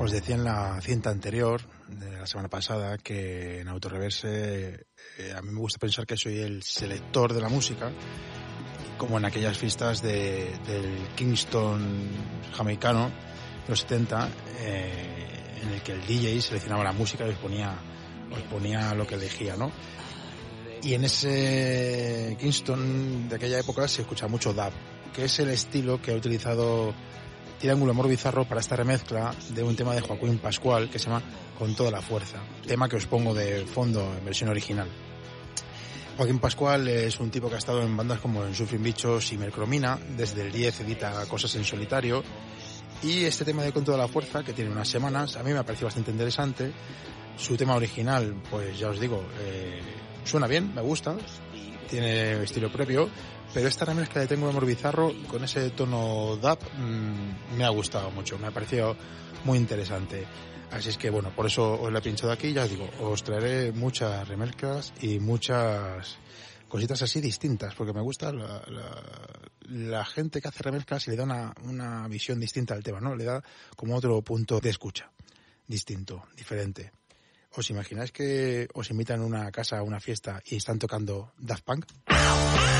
Os decía en la cinta anterior, de la semana pasada, que en Autoreverse a mí me gusta pensar que soy el selector de la música, como en aquellas fiestas del Kingston jamaicano de los 70, en el que el DJ seleccionaba la música y os ponía lo que elegía, ¿no? Y en ese Kingston de aquella época se escucha mucho dub, que es el estilo que ha utilizado Triángulo Amor Bizarro para esta remezcla de un tema de Joaquín Pascual que se llama Con Toda la Fuerza, tema que os pongo de fondo en versión original. Joaquín Pascual es un tipo que ha estado en bandas como En Sufren Bichos y Mercromina, desde el 10 edita cosas en solitario, y este tema de Con Toda la Fuerza, que tiene unas semanas, a mí me ha parecido bastante interesante. Su tema original, pues ya os digo, suena bien, me gusta, tiene estilo propio, pero esta remezcla de Tengo Amor Bizarro con ese tono dub me ha gustado mucho, me ha parecido muy interesante. Así es que bueno, por eso os la he pinchado aquí. Ya os digo, os traeré muchas remezclas y muchas cositas así distintas, porque me gusta la gente que hace remezclas y le da una visión distinta al tema, ¿no? Le da como otro punto de escucha distinto, diferente. ¿Os imagináis que os invitan a una casa, a una fiesta y están tocando Daft Punk?